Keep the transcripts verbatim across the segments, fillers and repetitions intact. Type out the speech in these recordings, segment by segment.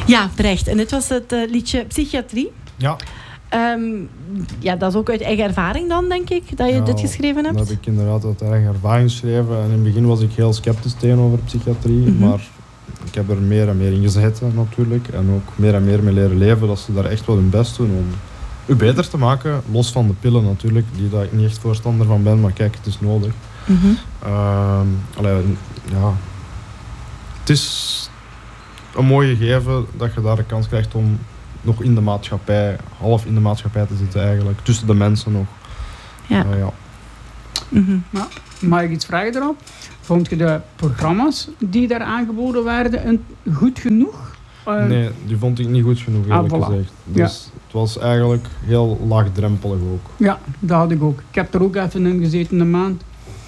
Ja, terecht. En dit was het uh, liedje Psychiatrie. Ja. Um, ja, dat is ook uit eigen ervaring dan, denk ik, dat je ja, dit geschreven hebt? Dat heb ik inderdaad uit eigen ervaring geschreven. En in het begin was ik heel sceptisch tegenover psychiatrie. Mm-hmm. Maar ik heb er meer en meer in gezeten natuurlijk. En ook meer en meer mee leren leven. Dat ze daar echt wel hun best doen om u beter te maken. Los van de pillen natuurlijk, die daar ik niet echt voorstander van ben. Maar kijk, het is nodig. Mm-hmm. Uh, allee, ja. Het is een mooi gegeven dat je daar de kans krijgt om nog in de maatschappij, half in de maatschappij te zitten eigenlijk. Tussen de mensen nog. Ja. Uh, ja. Mm-hmm. Ja, mag ik iets vragen erop? Vond je de programma's die daar aangeboden werden goed genoeg? Uh, nee, die vond ik niet goed genoeg eerlijk ah, voilà. gezegd. Dus ja. Het was eigenlijk heel laagdrempelig ook. Ja, dat had ik ook. Ik heb er ook even in gezeten een maand.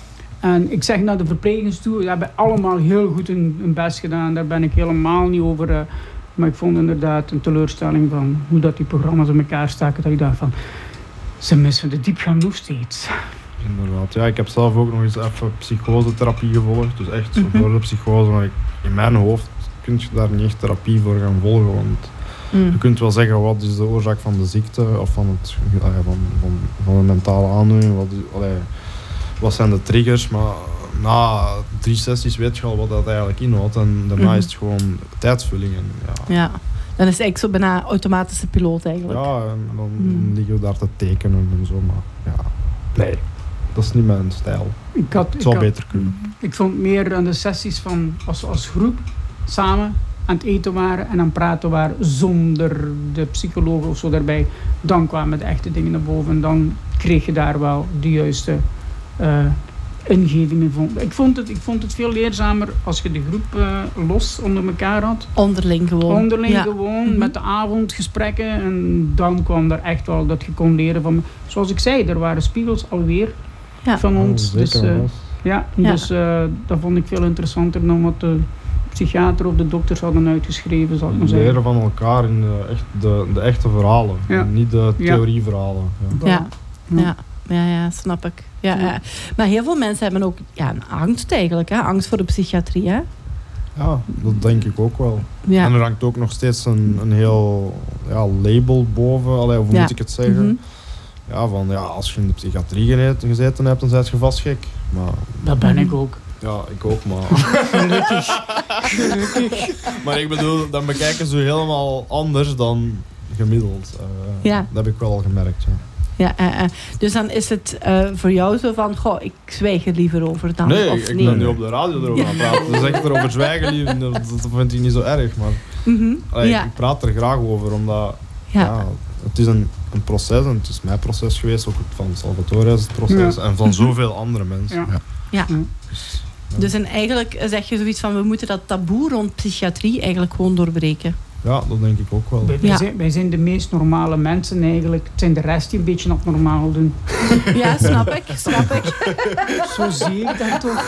En ik zeg naar de verplegers toe, die hebben allemaal heel goed hun, hun best gedaan. Daar ben ik helemaal niet over. Uh, maar ik vond inderdaad een teleurstelling van hoe dat die programma's in elkaar staken. Dat ik dacht van, ze missen de diepgang nog steeds. Inderdaad. Ja, ik heb zelf ook nog eens even psychosetherapie gevolgd. Dus echt mm-hmm. voor de psychose. Maar ik, in mijn hoofd kun je daar niet echt therapie voor gaan volgen. Want mm. je kunt wel zeggen, wat is de oorzaak van de ziekte? Of van, het, van, van, van een mentale aandoening? Wat, allee, wat zijn de triggers? Maar na drie sessies weet je al wat dat eigenlijk inhoudt. En daarna mm-hmm. is het gewoon tijdsvulling. En, ja. ja, dan is het eigenlijk zo bijna automatische piloot eigenlijk. Ja, en dan mm. liggen we daar te tekenen en zo. Maar ja, nee. Dat is niet mijn stijl. Ik had, het zou ik had, beter kunnen. Ik vond meer aan de sessies van als, als groep samen aan het eten waren en aan het praten waren zonder de psycholoog of zo daarbij. Dan kwamen de echte dingen naar boven en dan kreeg je daar wel de juiste uh, ingevingen van. Ik vond, het, ik vond het veel leerzamer als je de groep uh, los onder elkaar had. Onderling gewoon. Onderling ja. gewoon, mm-hmm. met de avondgesprekken. En dan kwam er echt wel dat je kon leren van. Zoals ik zei, er waren spiegels alweer ja. van ons. Oh, dus uh, ja, ja. dus uh, dat vond ik veel interessanter dan wat de psychiater of de dokters hadden uitgeschreven, zal ik maar zeggen. Leren van elkaar in de, echt, de, de echte verhalen, ja. niet de theorieverhalen. Ja. Ja. Ja. Ja. Ja, ja, snap ik. Ja, ja. Ja. Maar heel veel mensen hebben ook ja, een angst eigenlijk, hè? Angst voor de psychiatrie. Hè? Ja, dat denk ik ook wel. Ja. En er hangt ook nog steeds een, een heel ja, label boven, allee, hoe ja. moet ik het zeggen? Mm-hmm. Ja, van ja, als je in de psychiatrie gezeten hebt, dan ben je vast gek. Maar, dat ben ik ook. Ja, ik ook, maar... Gelukkig. Gelukkig. Maar ik bedoel, dan bekijken ze helemaal anders dan gemiddeld. Uh, ja. Dat heb ik wel gemerkt, ja. Ja, uh, uh. Dus dan is het uh, voor jou zo van, goh, ik zwijg er liever over dan. Nee, of ik nee? ben nu op de radio erover aan het praten. Dus echt erover zwijgen liever, dat, dat vind ik niet zo erg. Maar mm-hmm. allee, ja. ik praat er graag over, omdat ja. Ja, het is een, een proces en het is mijn proces geweest, ook van Salvatore is het proces ja. en van zoveel andere mensen. Ja. Ja. Ja. Dus, ja. Dus en eigenlijk zeg je zoiets van, we moeten dat taboe rond psychiatrie eigenlijk gewoon doorbreken. Ja, dat denk ik ook wel. Wij, wij, ja. zijn, wij zijn de meest normale mensen eigenlijk. Het zijn de rest die een beetje abnormaal doen. Ja, snap ik, snap ik. Zo zie ik dat toch.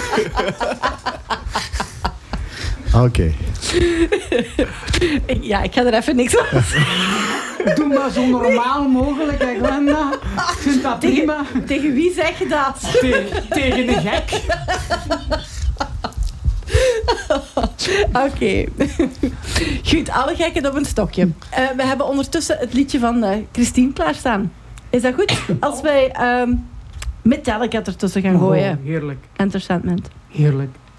Oké. Okay. Ja, ik ga er even niks aan. Doe maar zo normaal mogelijk, hè, Glenda. Ik vind dat tegen, prima. Tegen wie zeg je dat? Te, tegen de gek. Oké. Okay. Goed, alle gekken op een stokje. Uh, we hebben ondertussen het liedje van uh, Christine klaarstaan. Is dat goed? Als wij um, Metallica ertussen gaan gooien. Oh, heerlijk. Entertainment. Heerlijk.